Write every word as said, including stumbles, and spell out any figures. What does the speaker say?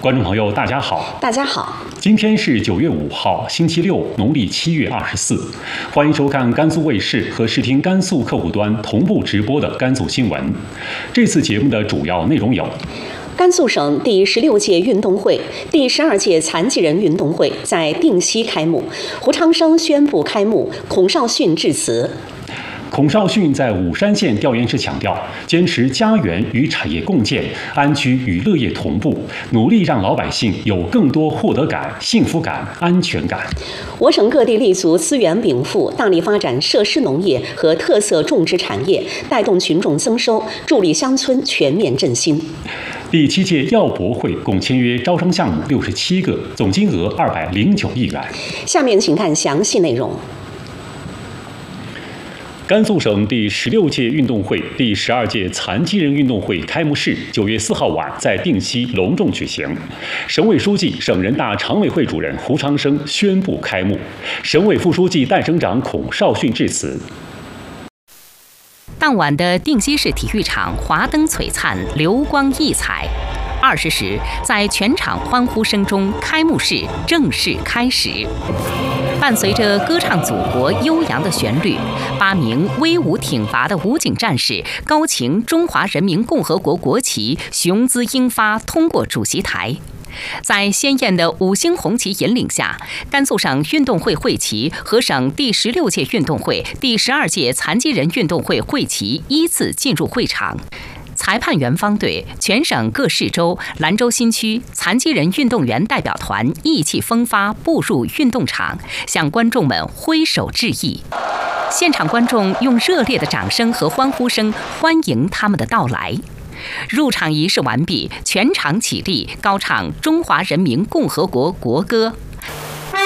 观众朋友，大家好！ 大家好， 今天是九月五号，星期六，农历七月二十四。欢迎收看甘肃卫视和视听甘肃客户端同步直播的甘肃新闻。这次节目的主要内容有： 甘肃省第十六届运动会、第十二届残疾人运动会在定西开幕，胡昌生宣布开幕，孔少迅致辞。 孔少迅在武山县调研时强调，坚持家园与产业共建，安居与乐业同步，努力让老百姓有更多获得感、幸福感、安全感。 我省各地立足资源禀赋，大力发展设施农业和特色种植产业，带动群众增收，助力乡村全面振兴。 第七届药博会共签约招商项目六十七个，总金额二百零九亿元。 下面请看详细内容。 甘肃省第十六届运动会、第十二届残疾人运动会开幕式九月四号晚在定西隆重举行。省委书记、省人大常委会主任胡昌生宣布开幕，省委副书记、代省长孔少迅致辞。 当晚的定西市体育场华灯璀璨，流光溢彩。二十时，在全场欢呼声中，开幕式正式开始。伴随着歌唱祖国悠扬的旋律，八名威武挺拔的武警战士高擎中华人民共和国国旗，雄姿英发通过主席台。在鲜艳的五星红旗引领下，甘肃省运动会会旗和省第十六届运动会、第十二届残疾人运动会会旗依次进入会场。裁判员方队、全省各市州、兰州新区残疾人运动员代表团意气风发步入运动场，向观众们挥手致意。现场观众用热烈的掌声和欢呼声欢迎他们的到来。入场仪式完毕，全场起立，高唱中华人民共和国国歌。